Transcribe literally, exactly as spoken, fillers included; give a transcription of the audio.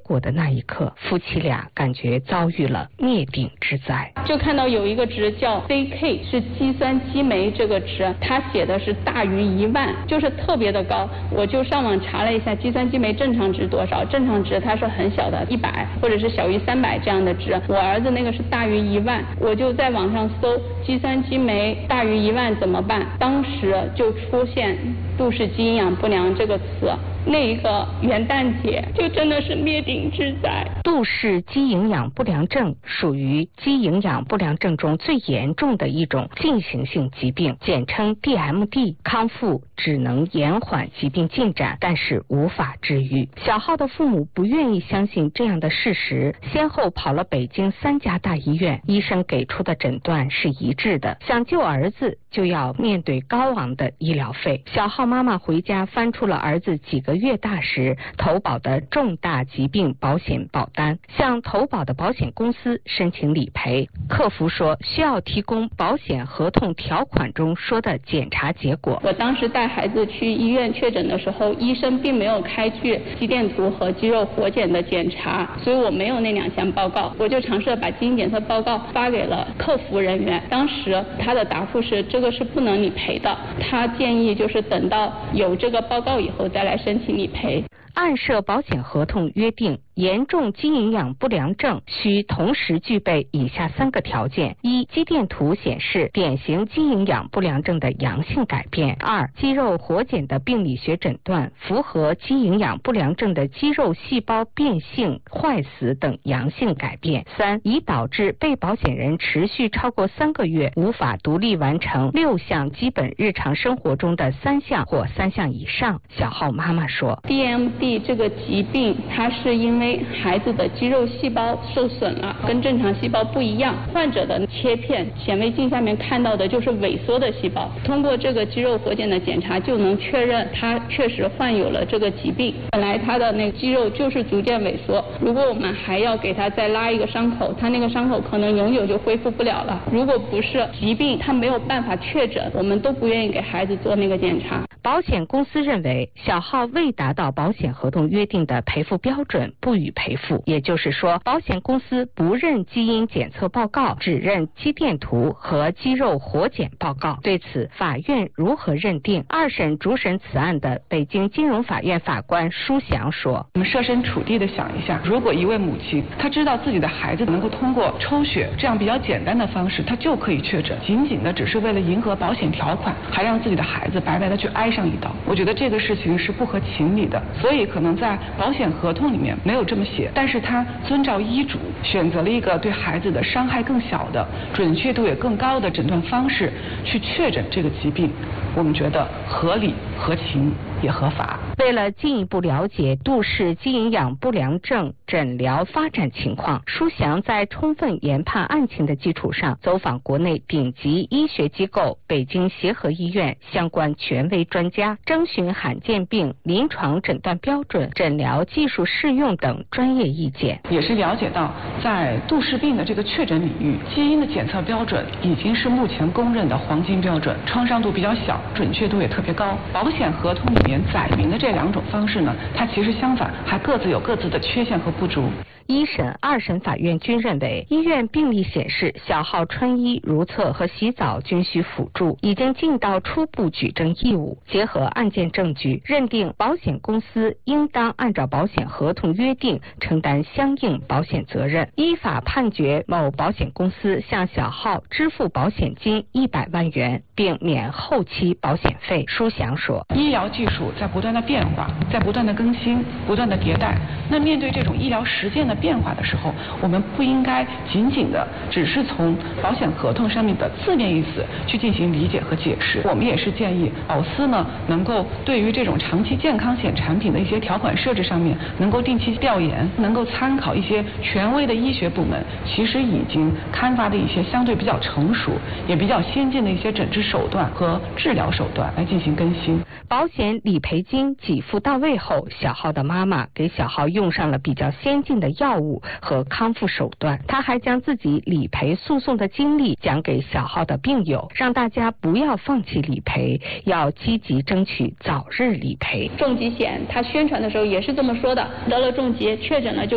果的那一刻，夫妻俩感觉遭遇了灭顶之灾。 就看到有一个值叫 C K， 是肌酸激酶这个值，它写的是大于一万，就是特别的高。我就上网查了一下肌酸激酶正常值多少，正常值它是很小的，一百或者是小于三百这样的值。我儿子那个是大于一万，我就在网上搜肌酸激酶大于一万怎么办？当时就出现杜氏肌营养不良这个词。那一个元旦节就真的是灭顶之灾。 杜氏肌营养不良症属于肌营养不良症中最严重的一种进行性疾病，简称 D M D。 康复只能延缓疾病进展，但是无法治愈。小浩的父母不愿意相信这样的事实，先后跑了北京三家大医院，医生给出的诊断是一致的，想救儿子就要面对高昂的医疗费。小浩妈妈回家翻出了儿子几个月大时投保的重大疾病保险保单，向投保的保险公司申请理赔。客服说需要提供保险合同条款中说的检查结果。 我当时带孩子去医院确诊的时候，医生并没有开具肌电图和肌肉活检的检查，所以我没有那两项报告。我就尝试把基因检测报告发给了客服人员，当时他的答复是这个是不能理赔的，他建议就是等到有这个报告以后再来申请理赔。 按涉保险合同约定，严重肌营养不良症需同时具备以下三个条件：一、肌电图显示典型肌营养不良症的阳性改变；二、肌肉活检的病理学诊断符合肌营养不良症的肌肉细胞变性、坏死等阳性改变；三、已导致被保险人持续超过三个月无法独立完成六项基本日常生活中的三项或三项以上。小浩妈妈说 D M D这个疾病它是因为孩子的肌肉细胞受损了，跟正常细胞不一样，患者的切片显微镜下面看到的就是萎缩的细胞，通过这个肌肉活检的检查就能确认他确实患有了这个疾病。本来他的那个肌肉就是逐渐萎缩，如果我们还要给他再拉一个伤口，他那个伤口可能永久就恢复不了了。如果不是疾病他没有办法确诊，我们都不愿意给孩子做那个检查。 保险公司认为小浩未达到保险合同约定的赔付标准，不予赔付，也就是说保险公司不认基因检测报告，只认肌电图和肌肉活检报告。对此法院如何认定？二审主审此案的北京金融法院法官舒祥说， 我们设身处地的想一下，如果一位母亲她知道自己的孩子能够通过抽血这样比较简单的方式她就可以确诊，仅仅的只是为了迎合保险条款，还让自己的孩子白白的去挨上一刀，我觉得这个事情是不合情理的。所以可能在保险合同里面没有这么写，但是他遵照医嘱选择了一个对孩子的伤害更小的、准确度也更高的诊断方式去确诊这个疾病，我们觉得合理、合情也合法。 为了进一步了解杜氏肌营养不良症诊疗发展情况，舒祥在充分研判案情的基础上，走访国内顶级医学机构北京协和医院相关权威专家，征询罕见病临床诊断标准、诊疗技术适用等专业意见。 也是了解到，在杜氏病的这个确诊领域，基因的检测标准已经是目前公认的黄金标准，创伤度比较小，准确度也特别高。保险合同里面载明的这两种方式呢，它其实相反，还各自有各自的缺陷和不足。 一审、二审法院均认为，医院病历显示小浩穿衣、如厕和洗澡均需辅助，已经尽到初步举证义务。结合案件证据，认定保险公司应当按照保险合同约定承担相应保险责任，依法判决某保险公司向小浩支付保险金一百万元，并免后期保险费。舒祥说， 医疗技术在不断的变化，在不断的更新，不断的迭代。那面对这种医疗实践的变化的时候，我们不应该仅仅的只是从保险合同上面的字面意思去进行理解和解释。我们也是建议保司呢，能够对于这种长期健康险产品的一些条款设置上面，能够定期调研，能够参考一些权威的医学部门其实已经刊发的一些相对比较成熟也比较先进的一些诊治手段和治疗手段来进行更新。 保险理赔金给付到位后，小浩的妈妈给小浩用上了比较先进的药物和康复手段，他还将自己理赔诉讼的经历讲给小浩的病友，让大家不要放弃理赔，要积极争取早日理赔。 重疾险他宣传的时候也是这么说的，得了重疾确诊了就